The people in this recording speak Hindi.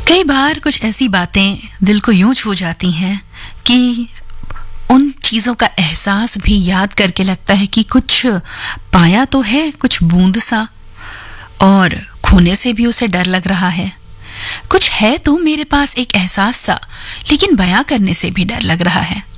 कई बार कुछ ऐसी बातें दिल को यूं छू जाती हैं कि उन चीजों का एहसास भी याद करके लगता है कि कुछ पाया तो है, कुछ बूंद सा, और खोने से भी उसे डर लग रहा है। कुछ है तो मेरे पास एक एहसास सा, लेकिन बयां करने से भी डर लग रहा है।